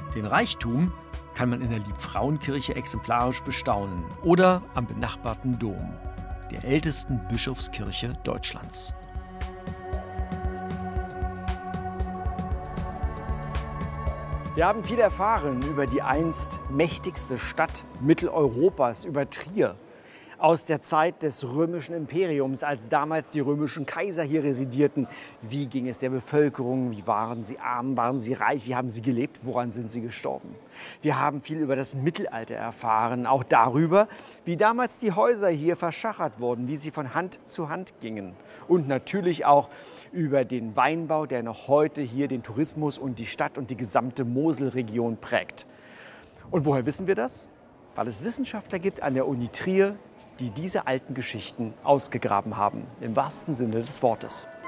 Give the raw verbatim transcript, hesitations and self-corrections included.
Den Reichtum kann man in der Liebfrauenkirche exemplarisch bestaunen oder am benachbarten Dom, der ältesten Bischofskirche Deutschlands. Wir haben viel erfahren über die einst mächtigste Stadt Mitteleuropas, über Trier. Aus der Zeit des römischen Imperiums, als damals die römischen Kaiser hier residierten. Wie ging es der Bevölkerung? Wie waren sie arm? Waren sie reich? Wie haben sie gelebt? Woran sind sie gestorben? Wir haben viel über das Mittelalter erfahren, auch darüber, wie damals die Häuser hier verschachert wurden, wie sie von Hand zu Hand gingen. Und natürlich auch über den Weinbau, der noch heute hier den Tourismus und die Stadt und die gesamte Moselregion prägt. Und woher wissen wir das? Weil es Wissenschaftler gibt an der Uni Trier, die diese alten Geschichten ausgegraben haben, im wahrsten Sinne des Wortes.